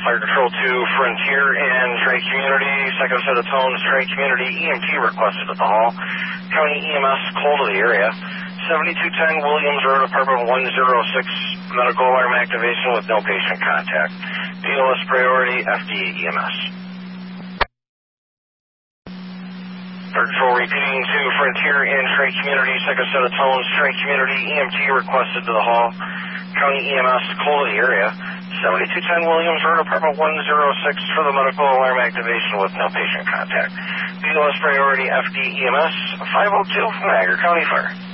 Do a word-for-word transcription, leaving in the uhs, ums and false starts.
Fire Control two, Frontier and Trey Community, second set of tones, Trey Community, E M T requested at the hall. County E M S, cold to the area. seventy-two ten Williams Road, apartment one oh six, medical alarm activation with no patient contact. B L S priority, F D A E M S. Fire Control repeating to Frontier and Trey Community, second set of tones, Trey Community, E M T requested to the hall. County E M S, cold to the area. seventy-two ten Williams Road, apartment one oh six for the medical alarm activation with no patient contact. B L S priority, F D E M S, five oh two from Niagara County Fire.